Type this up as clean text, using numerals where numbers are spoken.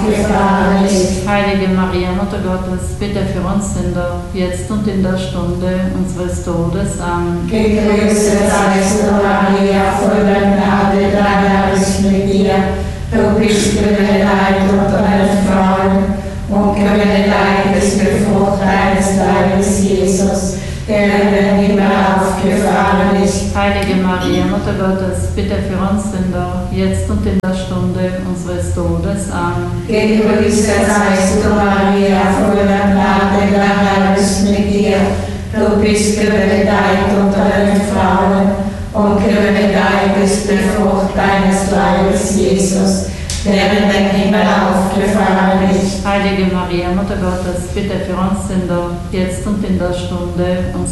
aufgefahren ist. Heilige Maria, Mutter Gottes, bitte für uns Sünder, jetzt und in der Stunde unseres Todes. Amen. Gegrüßet seist du, Maria, voller Gnade, der Herr ist mit dir. Du bist gebenedeit unter den Frauen, und gebenedeit ist die Frucht deines Leibes, Jesus, der in den Himmel aufgefahren ist. Heilige Maria, Mutter Gottes, bitte für uns Sünder, jetzt und in der Stunde unseres Todes. Amen. Gegrüßet seist du, Maria, voller Gnade, der Herr ist mit dir. Du bist gebenedeit unter den Frauen, und gebenedeit ist die Frucht deines Leibes, Jesus, der in den Himmel aufgefahren ist. Heilige Maria, Mutter Gottes, bitte für uns Sünder, jetzt und in der Stunde unseres